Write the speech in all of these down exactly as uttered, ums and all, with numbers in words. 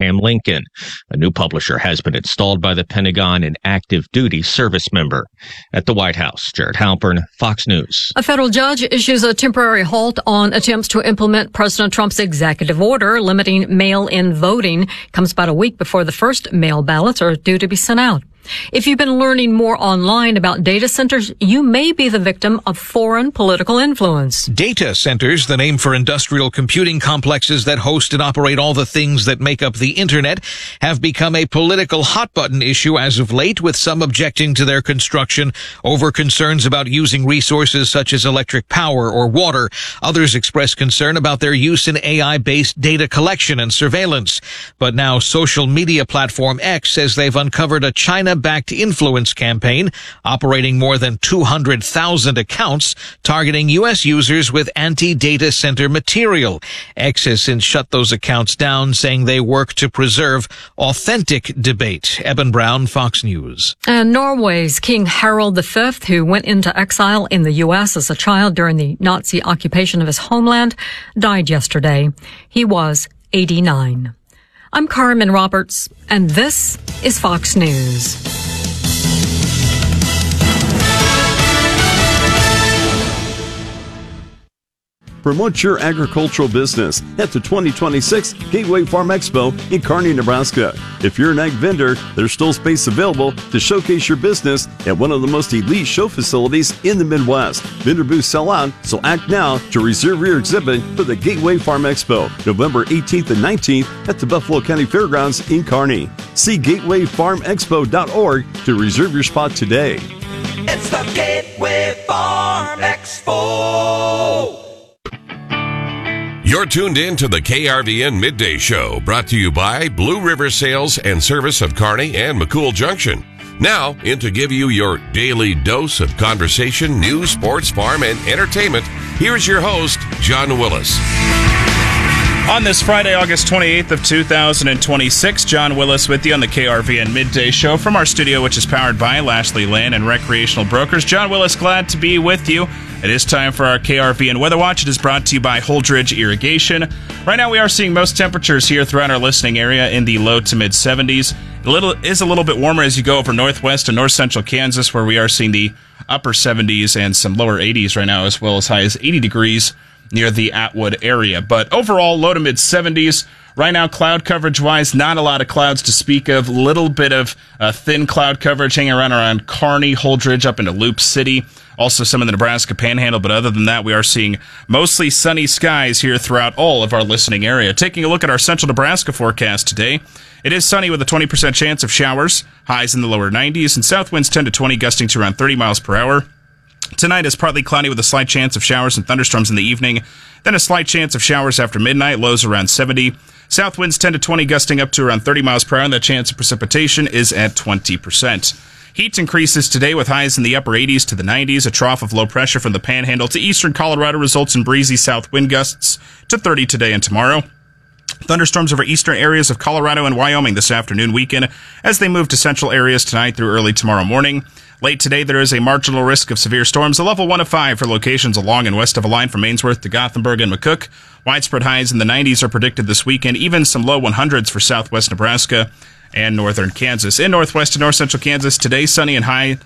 Abraham Lincoln. A new publisher has been installed by the Pentagon, an active duty service member. At the White House, Jared Halpern, Fox News. A federal judge issues a temporary halt on attempts to implement President Trump's executive order limiting mail-in voting. Comes about a week before the first mail ballots are due to be sent out. If you've been learning more online about data centers, you may be the victim of foreign political influence. Data centers, the name for industrial computing complexes that host and operate all the things that make up the internet, have become a political hot-button issue as of late, with some objecting to their construction over concerns about using resources such as electric power or water. Others express concern about their use in A I-based data collection and surveillance. But now social media platform X says they've uncovered a China backed influence campaign operating more than two hundred thousand accounts targeting U S users with anti-data center material. X has since shut those accounts down, saying they work to preserve authentic debate. Eben Brown, Fox News. And Norway's King Harald the Fifth, who went into exile in the U S as a child during the Nazi occupation of his homeland, died yesterday. He was eighty-nine. I'm Carmen Roberts, and this is Fox News. Promote your agricultural business at the twenty twenty-six Gateway Farm Expo in Kearney, Nebraska. If you're an ag vendor, there's still space available to showcase your business at one of the most elite show facilities in the Midwest. Vendor booths sell out, so act now to reserve your exhibit for the Gateway Farm Expo, November eighteenth and nineteenth at the Buffalo County Fairgrounds in Kearney. See gateway farm expo dot org to reserve your spot today. It's the Gateway Farm Expo. You're tuned in to the K R V N Midday Show, brought to you by Blue River Sales and Service of Kearney and McCool Junction. Now, in to give you your daily dose of conversation, news, sports, farm, and entertainment, here's your host, John Willis. On this Friday, August twenty-eighth of two thousand twenty-six, John Willis with you on the K R V N Midday Show from our studio, which is powered by Lashley Land and Recreational Brokers. John Willis, glad to be with you. It is time for our K R V N Weather Watch. It is brought to you by Holdridge Irrigation. Right now, we are seeing most temperatures here throughout our listening area in the low to mid seventies. It little, is a little bit warmer as you go over northwest and north central Kansas, where we are seeing the upper seventies and some lower eighties right now, as well as high as eighty degrees near the Atwood area. But overall, low to mid seventies. Right now, cloud coverage-wise, not a lot of clouds to speak of. Little bit of uh, thin cloud coverage hanging around around Kearney, Holdridge, up into Loop City. Also some in the Nebraska Panhandle, but other than that, we are seeing mostly sunny skies here throughout all of our listening area. Taking a look at our central Nebraska forecast today, it is sunny with a twenty percent chance of showers, highs in the lower nineties, and south winds ten to twenty, gusting to around thirty miles per hour. Tonight is partly cloudy with a slight chance of showers and thunderstorms in the evening, then a slight chance of showers after midnight, lows around seventy. South winds ten to twenty, gusting up to around thirty miles per hour, and the chance of precipitation is at twenty percent. Heat increases today with highs in the upper eighties to the nineties. A trough of low pressure from the Panhandle to eastern Colorado results in breezy south wind gusts to thirty today and tomorrow. Thunderstorms over eastern areas of Colorado and Wyoming this afternoon weekend as they move to central areas tonight through early tomorrow morning. Late today, there is a marginal risk of severe storms, a level one of five for locations along and west of a line from Ainsworth to Gothenburg and McCook. Widespread highs in the nineties are predicted this weekend, even some low hundreds for southwest Nebraska and northern Kansas. In northwest and north central Kansas, today sunny and high,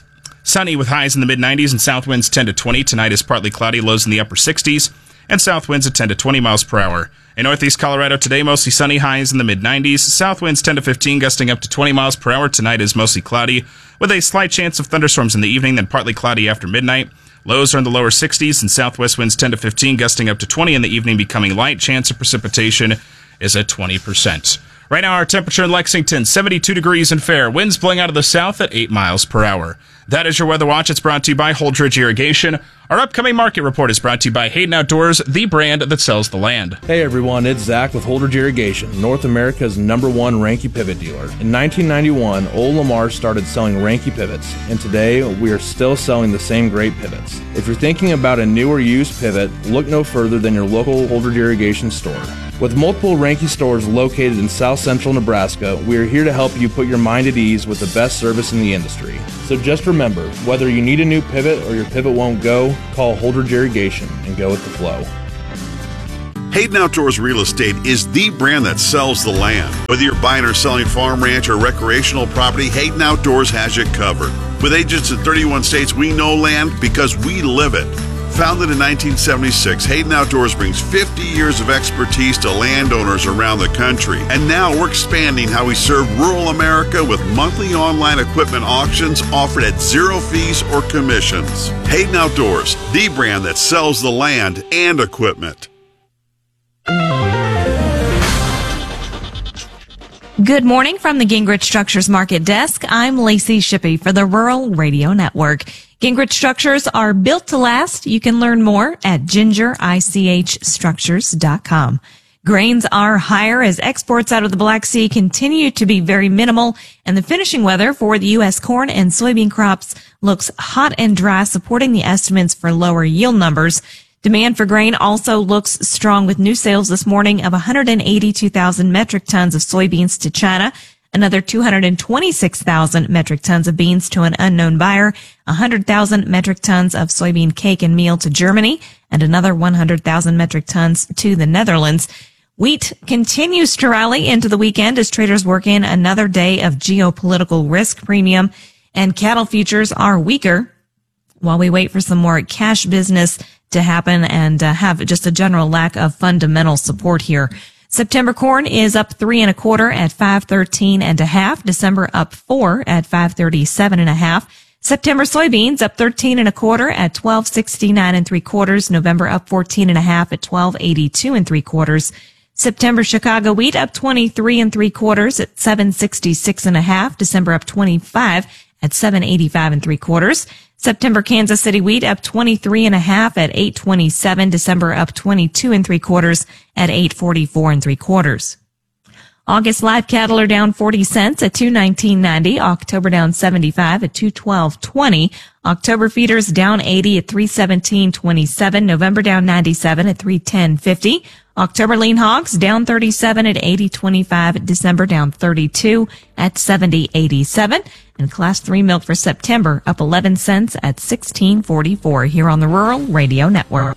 sunny with highs in the mid nineties and south winds ten to twenty. Tonight is partly cloudy, lows in the upper sixties, and south winds at ten to twenty miles per hour. In northeast Colorado today, mostly sunny, highs in the mid nineties. South winds ten to fifteen, gusting up to twenty miles per hour. Tonight is mostly cloudy, with a slight chance of thunderstorms in the evening, then partly cloudy after midnight. Lows are in the lower sixties, and southwest winds ten to fifteen, gusting up to twenty in the evening, becoming light. Chance of precipitation is at twenty percent. Right now, our temperature in Lexington, seventy-two degrees and fair. Winds blowing out of the south at eight miles per hour. That is your Weather Watch. It's brought to you by Holdridge Irrigation. Our upcoming market report is brought to you by Hayden Outdoors, the brand that sells the land. Hey everyone, it's Zach with Holdridge Irrigation, North America's number one Ranke pivot dealer. In nineteen ninety-one, Old Lamar started selling Ranke pivots, and today we are still selling the same great pivots. If you're thinking about a new or used pivot, look no further than your local Holdridge Irrigation store. With multiple Ranke stores located in south central Nebraska, we are here to help you put your mind at ease with the best service in the industry. So just remember, whether you need a new pivot or your pivot won't go, call Holdridge Irrigation and go with the flow. Hayden Outdoors Real Estate is the brand that sells the land. Whether you're buying or selling farm, ranch, or recreational property, Hayden Outdoors has you covered. With agents in thirty-one states, we know land because we live it. Founded in nineteen seventy-six, Hayden Outdoors brings fifty years of expertise to landowners around the country. And now we're expanding how we serve rural America with monthly online equipment auctions offered at zero fees or commissions. Hayden Outdoors, the brand that sells the land and equipment. Good morning from the Gingrich Structures Market Desk. I'm Lacey Shippey for the Rural Radio Network. Gingrich Structures are built to last. You can learn more at ginger ich structures dot com. Grains are higher as exports out of the Black Sea continue to be very minimal, and the finishing weather for the U S corn and soybean crops looks hot and dry, supporting the estimates for lower yield numbers. Demand for grain also looks strong with new sales this morning of one hundred eighty-two thousand metric tons of soybeans to China, another two hundred twenty-six thousand metric tons of beans to an unknown buyer, one hundred thousand metric tons of soybean cake and meal to Germany, and another one hundred thousand metric tons to the Netherlands. Wheat continues to rally into the weekend as traders work in another day of geopolitical risk premium, and cattle futures are weaker while we wait for some more cash business to happen and uh, have just a general lack of fundamental support here. September corn is up three and a quarter at five thirteen and a half. December up four at five thirty-seven and a half. September soybeans up thirteen and a quarter at twelve sixty-nine and three quarters. November up fourteen and a half at twelve eighty-two and three quarters. September Chicago wheat up twenty-three and three quarters at seven sixty-six and a half. December up twenty-five at seven eighty-five and three quarters. September Kansas City wheat up twenty-three and a half at eight twenty-seven. December up twenty-two and three quarters at eight forty-four and three quarters. August live cattle are down forty cents at two nineteen ninety. October down seventy-five at two twelve twenty. October feeders down eighty at three seventeen twenty-seven. November down ninety-seven at three ten fifty. October lean hogs down thirty-seven at eighty twenty-five. December down thirty-two at seventy eighty-seven. And class three milk for September up eleven cents at sixteen forty-four here on the Rural Radio Network.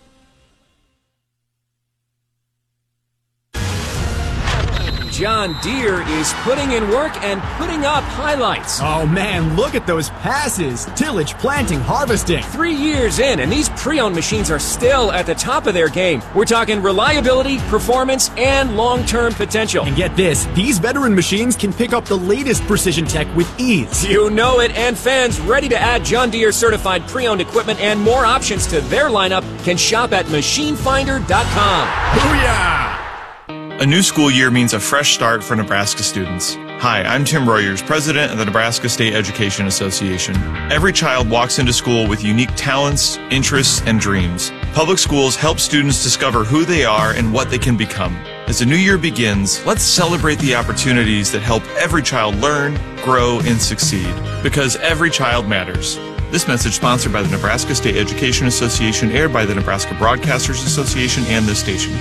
John Deere is putting in work and putting up highlights. Oh man, look at those passes. Tillage, planting, harvesting. Three years in, and these pre-owned machines are still at the top of their game. We're talking reliability, performance, and long-term potential. And get this, these veteran machines can pick up the latest precision tech with ease. You know it, and fans ready to add John Deere certified pre-owned equipment and more options to their lineup can shop at machine finder dot com. Booyah! A new school year means a fresh start for Nebraska students. Hi, I'm Tim Royers, president of the Nebraska State Education Association. Every child walks into school with unique talents, interests, and dreams. Public schools help students discover who they are and what they can become. As the new year begins, let's celebrate the opportunities that help every child learn, grow, and succeed. Because every child matters. This message sponsored by the Nebraska State Education Association, aired by the Nebraska Broadcasters Association and this station.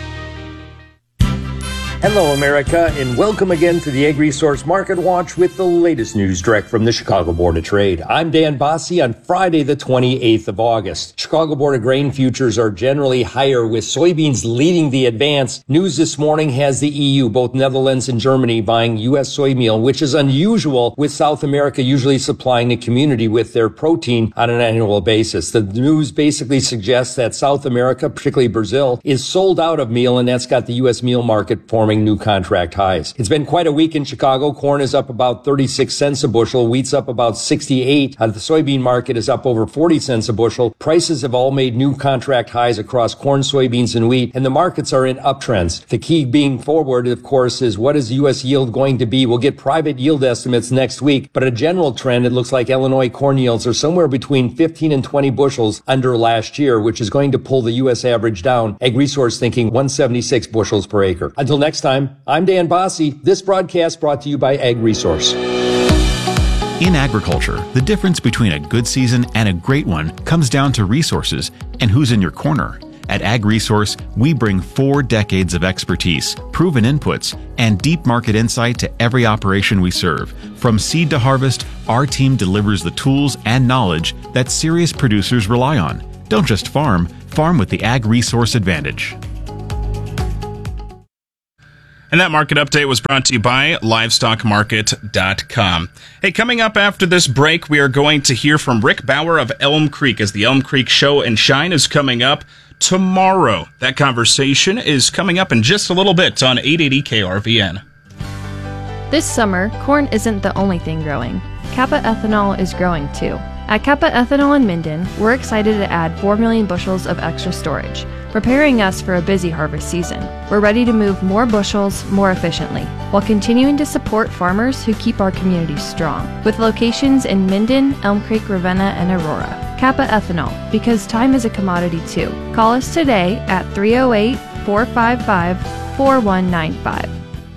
Hello, America, and welcome again to the Ag Resource Market Watch with the latest news direct from the Chicago Board of Trade. I'm Dan Bossie on Friday, the twenty-eighth of August. Chicago Board of Grain futures are generally higher, with soybeans leading the advance. News this morning has the E U, both Netherlands and Germany, buying U S soy meal, which is unusual, with South America usually supplying the community with their protein on an annual basis. The news basically suggests that South America, particularly Brazil, is sold out of meal, and that's got the U S meal market forming new contract highs. It's been quite a week in Chicago. Corn is up about thirty-six cents a bushel. Wheat's up about sixty-eight. Uh, the soybean market is up over forty cents a bushel. Prices have all made new contract highs across corn, soybeans, and wheat, and the markets are in uptrends. The key being forward, of course, is what is U S yield going to be? We'll get private yield estimates next week, but a general trend, it looks like Illinois corn yields are somewhere between fifteen and twenty bushels under last year, which is going to pull the U S average down. Ag Resource thinking one seventy-six bushels per acre. Until next time, I'm Dan Bossie. This broadcast brought to you by Ag Resource. In agriculture, the difference between a good season and a great one comes down to resources and who's in your corner. At Ag Resource, we bring four decades of expertise, proven inputs, and deep market insight to every operation we serve. From seed to harvest, our team delivers the tools and knowledge that serious producers rely on. Don't just farm, farm with the Ag Resource advantage. And that market update was brought to you by livestock market dot com. Hey, coming up after this break, we are going to hear from Rick Bauer of Elm Creek as the Elm Creek Show and Shine is coming up tomorrow. That conversation is coming up in just a little bit on eight eighty K R V N. This summer, corn isn't the only thing growing. Kappa Ethanol is growing too. At Kappa Ethanol in Minden, we're excited to add four million bushels of extra storage, preparing us for a busy harvest season. We're ready to move more bushels more efficiently, while continuing to support farmers who keep our communities strong, with locations in Minden, Elm Creek, Ravenna, and Aurora. Kappa Ethanol, because time is a commodity too. Call us today at three oh eight, four five five, four one nine five.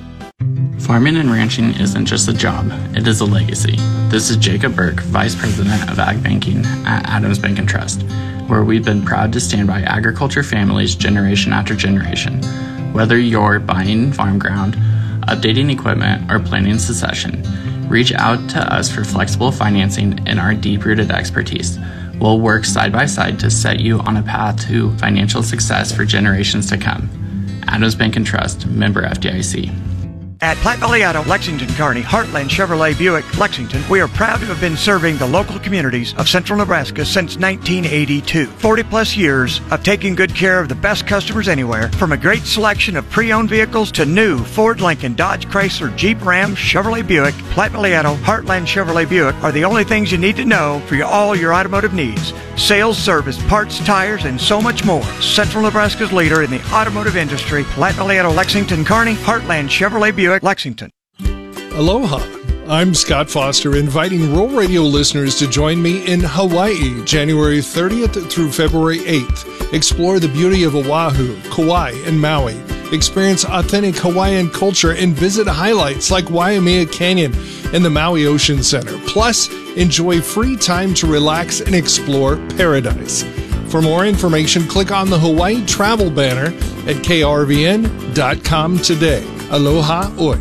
Farming and ranching isn't just a job, it is a legacy. This is Jacob Burke, Vice President of Ag Banking at Adams Bank and Trust, where we've been proud to stand by agriculture families generation after generation. Whether you're buying farm ground, updating equipment, or planning succession, reach out to us for flexible financing and our deep-rooted expertise. We'll work side by side to set you on a path to financial success for generations to come. Adams Bank and Trust, member F D I C. At Platte Valley Auto, Lexington, Kearney, Heartland Chevrolet Buick, Lexington, we are proud to have been serving the local communities of central Nebraska since nineteen eighty-two. forty plus years of taking good care of the best customers anywhere, from a great selection of pre-owned vehicles to new Ford, Lincoln, Dodge, Chrysler, Jeep, Ram, Chevrolet Buick. Platte Valley Auto, Heartland Chevrolet Buick are the only things you need to know for your, all your automotive needs. Sales, service, parts, tires, and so much more. Central Nebraska's leader in the automotive industry, Platte Valley Auto, Lexington, Kearney, Heartland Chevrolet Buick, Lexington. Aloha. I'm Scott Foster, inviting Rural Radio listeners to join me in Hawaii, January thirtieth through February eighth. Explore the beauty of Oahu, Kauai, and Maui. Experience authentic Hawaiian culture and visit highlights like Waimea Canyon and the Maui Ocean Center. Plus, enjoy free time to relax and explore paradise. For more information, click on the Hawaii travel banner at K R V N dot com today. Aloha oi.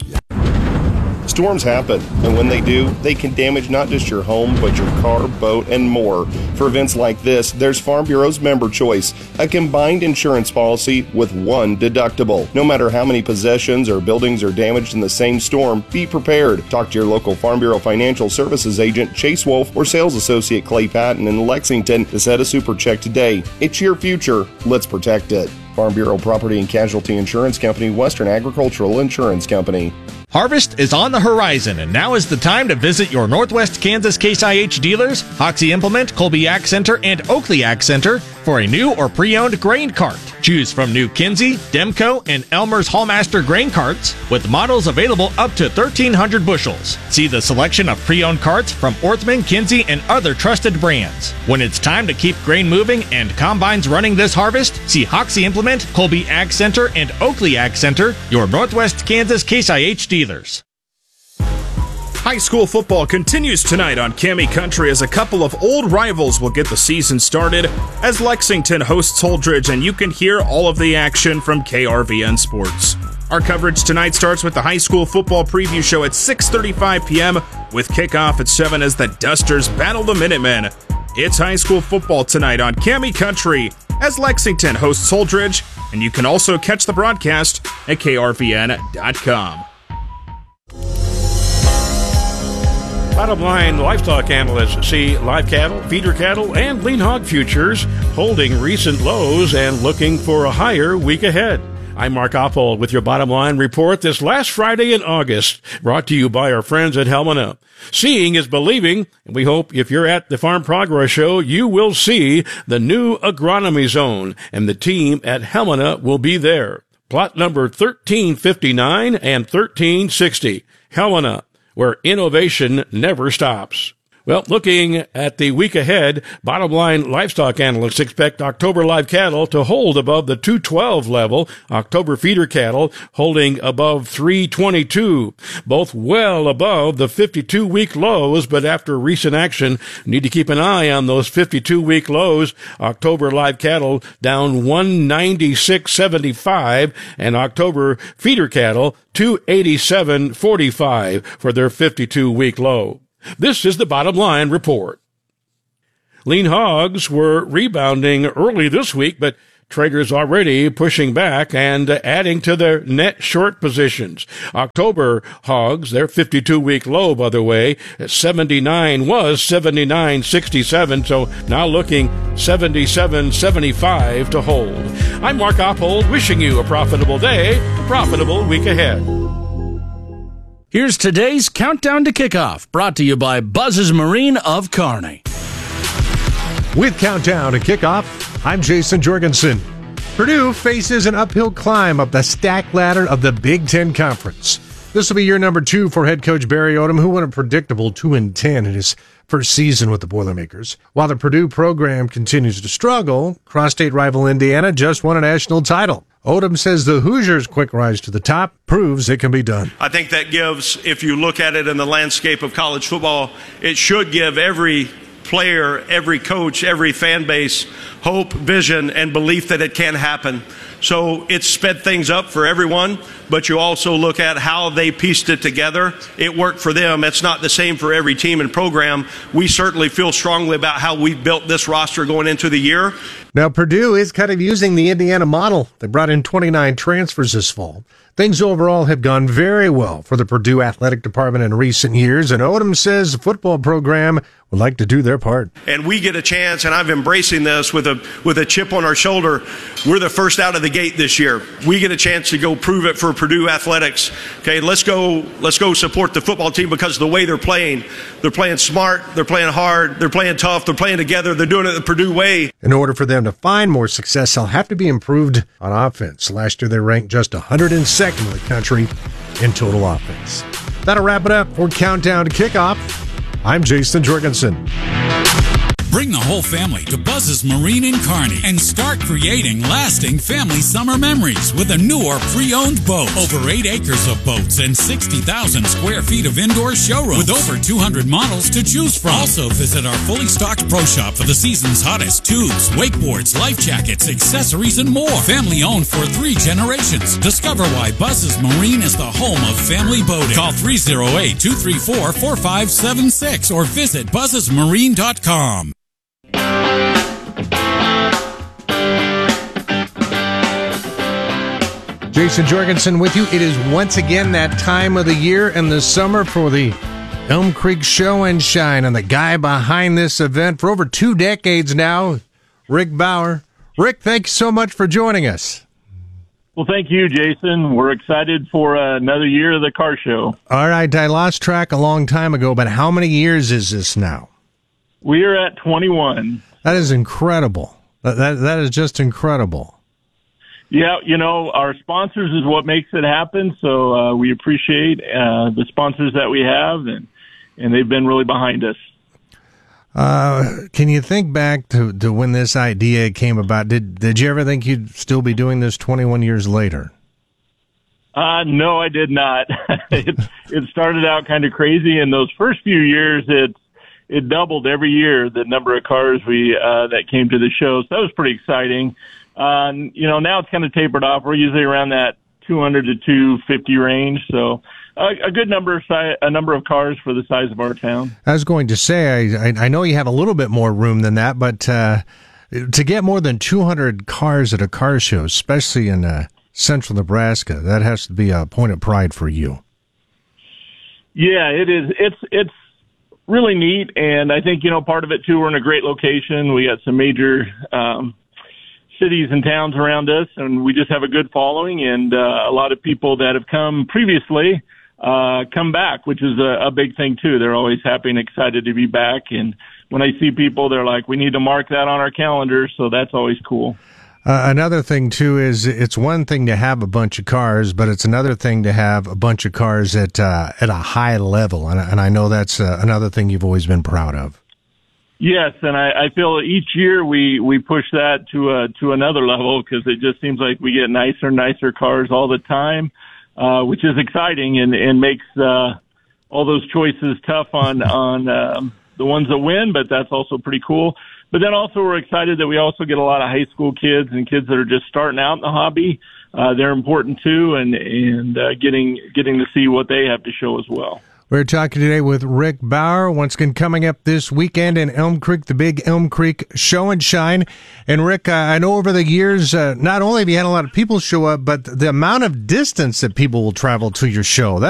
Storms happen, and when they do, they can damage not just your home, but your car, boat, and more. For events like this, there's Farm Bureau's Member Choice, a combined insurance policy with one deductible. No matter how many possessions or buildings are damaged in the same storm, be prepared. Talk to your local Farm Bureau Financial Services agent, Chase Wolf, or sales associate Clay Patton in Lexington to set a super check today. It's your future. Let's protect it. Farm Bureau Property and Casualty Insurance Company, Western Agricultural Insurance Company. Harvest is on the horizon, and now is the time to visit your Northwest Kansas Case I H dealers, Hoxie Implement, Colby Ag Center, and Oakley Ag Center for a new or pre-owned grain cart. Choose from new Kinsey, Demco, and Elmer's Hallmaster grain carts with models available up to thirteen hundred bushels. See the selection of pre-owned carts from Orthman, Kinsey, and other trusted brands. When it's time to keep grain moving and combines running this harvest, see Hoxie Implement, Colby Ag Center, and Oakley Ag Center, your Northwest Kansas Case I H dealers. High school football continues tonight on Cami Country as a couple of old rivals will get the season started as Lexington hosts Holdridge, and you can hear all of the action from K R V N Sports. Our coverage tonight starts with the high school football preview show at six thirty-five p.m. with kickoff at seven as the Dusters battle the Minutemen. It's high school football tonight on Cami Country as Lexington hosts Holdridge, and you can also catch the broadcast at K R V N dot com. Bottom line, livestock analysts see live cattle, feeder cattle, and lean hog futures holding recent lows and looking for a higher week ahead. I'm Mark Oppold with your Bottom Line report this last Friday in August, brought to you by our friends at Helmana. Seeing is believing, and we hope if you're at the Farm Progress Show, you will see the new agronomy zone, and the team at Helmana will be there. Plot number thirteen fifty-nine and thirteen sixty. Helmana, where innovation never stops. Well, looking at the week ahead, bottom line livestock analysts expect October live cattle to hold above the two twelve level, October feeder cattle holding above three twenty-two, both well above the fifty-two week lows, but after recent action, need to keep an eye on those fifty-two week lows. October live cattle down one ninety-six seventy-five, and October feeder cattle two eighty-seven forty-five for their fifty-two week low. This is the Bottom Line report. Lean hogs were rebounding early this week, but Traeger's already pushing back and uh, adding to their net short positions. October hogs, their fifty-two week low, by the way, at seventy-nine was seventy-nine sixty-seven, so now looking seventy-seven seventy-five to hold. I'm Mark Oppold, wishing you a profitable day, a profitable week ahead. Here's today's Countdown to Kickoff, brought to you by Buzz's Marine of Kearney. With Countdown to Kickoff, I'm Jason Jorgensen. Purdue faces an uphill climb up the stack ladder of the Big Ten Conference. This will be year number two for head coach Barry Odom, who went a predictable two and ten in his first season with the Boilermakers. While the Purdue program continues to struggle, cross-state rival Indiana just won a national title. Odom says the Hoosiers' quick rise to the top proves it can be done. I think that gives, if you look at it in the landscape of college football, it should give every player, every coach, every fan base hope, vision, and belief that it can happen. So it's sped things up for everyone, but you also look at how they pieced it together. It worked for them. It's not the same for every team and program. We certainly feel strongly about how we built this roster going into the year. Now, Purdue is kind of using the Indiana model. They brought in twenty-nine transfers this fall. Things overall have gone very well for the Purdue athletic department in recent years, and Odom says the football program would like to do their part. And we get a chance, and I'm embracing this with a with a chip on our shoulder. We're the first out of the gate this year. We get a chance to go prove it for Purdue athletics. Okay, let's go let's go support the football team because of the way they're playing. They're playing smart, they're playing hard, they're playing tough, they're playing together, they're doing it the Purdue way. In order for them to find more success, they'll have to be improved on offense. Last year they ranked just one hundred second in the country in total offense. That'll wrap it up for Countdown to Kickoff. I'm Jason Jorgensen. Bring the whole family to Buzz's Marine in Kearney and start creating lasting family summer memories with a new or pre-owned boat. Over eight acres of boats and sixty thousand square feet of indoor showroom with over two hundred models to choose from. Also visit our fully stocked pro shop for the season's hottest tubes, wakeboards, life jackets, accessories, and more. Family owned for three generations. Discover why Buzz's Marine is the home of family boating. Call three oh eight, two three four, four five seven six or visit buzzes marine dot com. Jason Jorgensen with you. It is once again that time of the year in the summer for the Elm Creek Show and Shine. And the guy behind this event for over two decades now, Rick Bauer. Rick, thank you so much for joining us. Well, thank you, Jason. We're excited for uh, another year of the car show. All right, I lost track a long time ago, but how many years is this now? We are at twenty-one. That is incredible. That, that, that is just incredible. Yeah, you know, our sponsors is what makes it happen, so uh, we appreciate uh, the sponsors that we have, and, and they've been really behind us. Uh, can you think back to, to when this idea came about? Did did you ever think you'd still be doing this twenty-one years later? Uh, no, I did not. it, it started out kind of crazy. In those first few years, it it doubled every year, the number of cars we uh, that came to the show, so that was pretty exciting. Uh, you know, now it's kind of tapered off. We're usually around that two hundred to two fifty range, so uh, a good number of si- a number of cars for the size of our town. I was going to say, I, I, I know you have a little bit more room than that, but uh, to get more than two hundred cars at a car show, especially in uh, central Nebraska, that has to be a point of pride for you. Yeah, it is. It's it's really neat, and I think, you know, part of it too, we're in a great location. We got some major um, cities and towns around us, and we just have a good following, and uh, a lot of people that have come previously uh, come back, which is a, a big thing too. They're always happy and excited to be back, and when I see people, they're like, we need to mark that on our calendar, so that's always cool. Uh, another thing, too, is it's one thing to have a bunch of cars, but it's another thing to have a bunch of cars at uh, at a high level, and, and I know that's uh, another thing you've always been proud of. Yes, and I, I feel each year we, we push that to a, to another level, because it just seems like we get nicer and nicer cars all the time, uh, which is exciting and, and makes uh, all those choices tough on, on um, the ones that win, but that's also pretty cool. But then also we're excited that we also get a lot of high school kids and kids that are just starting out in the hobby. Uh, they're important too, and and uh, getting getting to see what they have to show as well. We're talking today with Rick Bauer. Once again, coming up this weekend in Elm Creek, the big Elm Creek Show and Shine. And Rick, uh, I know over the years, uh, not only have you had a lot of people show up, but the amount of distance that people will travel to your show. That